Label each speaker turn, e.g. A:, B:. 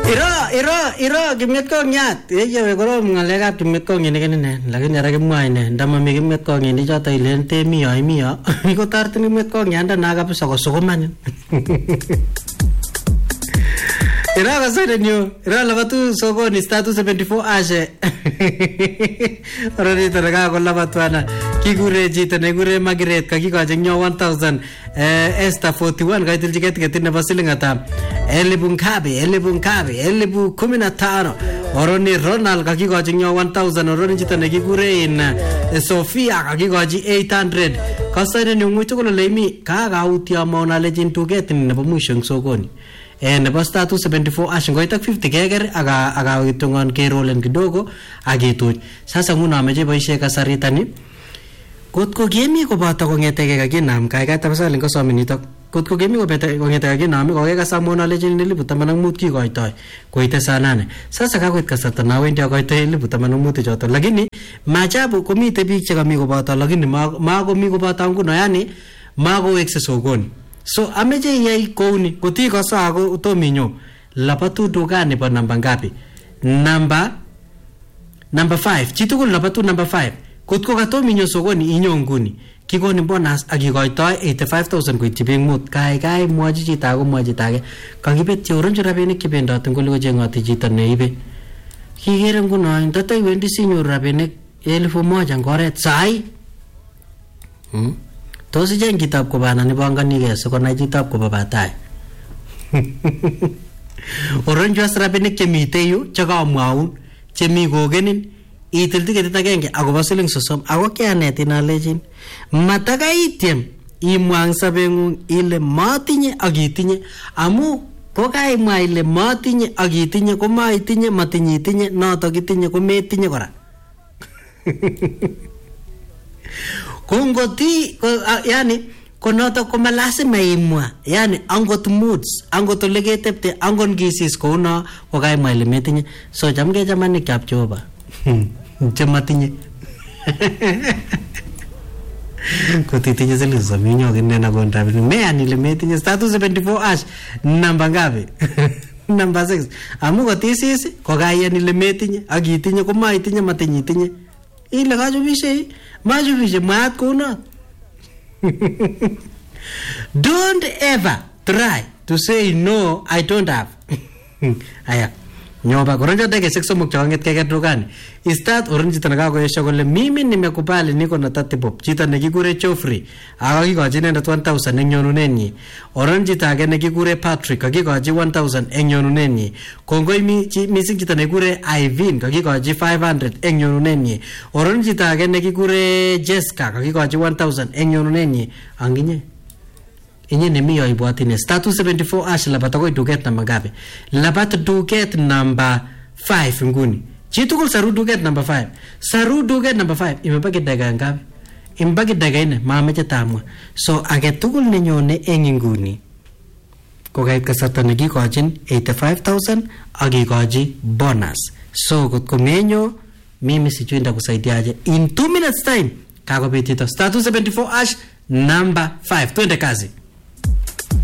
A: Iro kimyet kong nyat. Yewe korom ngalekab kimyet kong ngene kene lakini ara kimwae ne ndamami kimyet kong ngene choto ilen te miyo ko tartin kimyet kong nyanda na kabisa kosokoman. Ira kasere nyo ira labatu sokoni status 74 ashe. Orani taraga ko labatwana kigure jita ne gure Margaret kakikoje nyo 1000 Esther 41 kaitil ticket nebo siling ata elibu 15 oroni Ronald kakikoje nyo 1000 oroni jita ne kigure in Sofia kakikoje 800 kasere ni ngucho ko leimi kakautia maona legend tuget nebo mwisho sokoni nebo status 74 ash ngoitak 50 keger aga itungon kerolen kidogo agituch sasa nguno ameje boisie kasaritani kotko gemi koboto kongetege kaginam kaikai tapasali ngosomi nitok kotko gemi koboto kongetege kaginam kokekasamona legend 1015 kikoitoi koite saa 8 sasa kakoit kasarta na wendi akoitoi 1015 choto lakini maajabu komite biik chekami koboto lakini makomi koboto nguno yani makowekse sokoni. So ameje yai kouni kotiko saa ko utominyo lapatu dukani pa namba ngapi number 5 chitugul lapatu number 5 kotko katominyo sokoni inyo nguni kikoni bonus akikoitoi 85000 koityi biik mut kai mwaji chita ko mwaji tage kakibet choronjo rabinik kibendot ngoli ko jengoti chito neibe kigere nguno ntatoi wendi sinyoru rabinik 1000 ngoret sai tosi jeng kitab ko bana ni banganige so kona kitab ko babatai oronjo rabinik chemite yu chakamwaun chemi kogenin itil tiketit agenge akobo siling 30 ako kianetin alejin matakaityem imwang sabengung ile matinye akitinye amu kokaimwa ile matinye akitinye ko maitinye matinye itinye noto kitinye ko metinye kora kongoti yani konoto ko malasima imwa yani angot moods angot legetepte angon gisis ko uno ko kaimwa ile metinye so jamge jamani kap Jehova chamatinye kotitinye zilizo minyo kinena kontra meani ile metinye status 74 ash namba ngapi namba 6 amu kotisis ko kayan ile metinye akitinye ko maitinye matinye itinye ile kajubishe majubishe maat kuna. Don't ever try to say no I don't have. Aya nyoba koronjo dege sexo mukchawanget keke dukani istat orange tanaga ko yesho kole mimi nimekubali niko na 30 bob chita nekikure Chofrey akakikoji nenda 1000 engyonunenyi orange tage nekikure Patrick akikoji 1000 engyonunenyi kongoi mising chita nekikure Ivin akikoji 500 engyonunenyi orange tage nekikure Jessica akikoji 1000 engyonunenyi anginye inye nemiyo ibwatine status 74 ash labata ko duket namba ngapi labata duket number 5 nguni chitukul saru duket number 5 saru duket number 5 imebaki daga ngapi imbaki daga ine mameche tamwa so age tugul nenyone eng nguni ko kait kasarta nekikojin 85000 akikoji bonus so kotko menyo mimi sichuenda kusaidiaje in 2 minutes time kakobetito status 74 ash number 5 twende kazi.